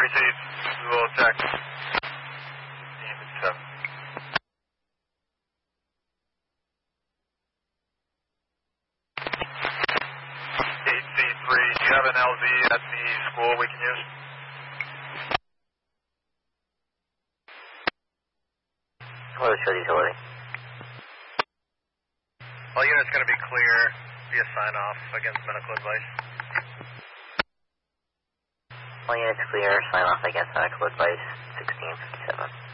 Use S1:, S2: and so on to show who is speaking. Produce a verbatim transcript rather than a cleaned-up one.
S1: proceed. We'll check. seven. eight C three, do you have an L Z at the school we can use?
S2: Hello, show utility.
S3: All units going to be clear via sign-off against medical advice.
S2: All units clear, sign off against medical advice, sixteen fifty-seven.